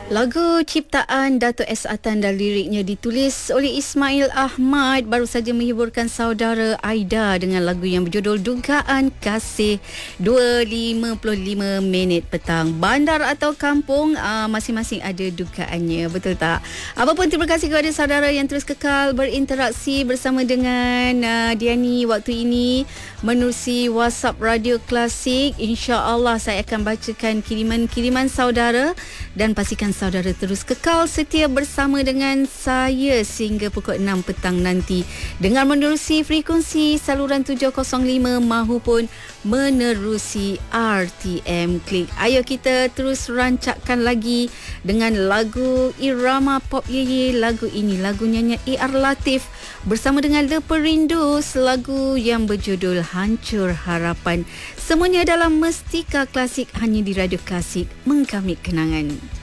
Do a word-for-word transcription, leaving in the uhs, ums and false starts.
Lagu ciptaan Dato' S. Atan dan liriknya ditulis oleh Ismail Ahmad baru saja menghiburkan saudara Aida dengan lagu yang berjudul Dugaan Kasih. Dua lima puluh lima minit petang. Bandar atau kampung, aa, masing-masing ada dugaannya, betul tak? Apapun, terima kasih kepada saudara yang terus kekal berinteraksi bersama dengan aa, Diani waktu ini menerusi WhatsApp Radio Klasik. InsyaAllah saya akan bacakan kiriman-kiriman saudara dan pastikan saudara terus kekal setia bersama dengan saya sehingga pukul enam petang nanti dengan menerusi frekuensi saluran tujuh kosong lima mahupun menerusi R T M Klik. Ayo kita terus rancakkan lagi dengan lagu irama pop Ye Ye. Lagu ini lagu nyanyian A R Latif bersama dengan The Perindus, lagu yang berjudul Hancur Harapan. Semuanya dalam Mestika Klasik hanya di Radio Klasik, mengkamit kenangan.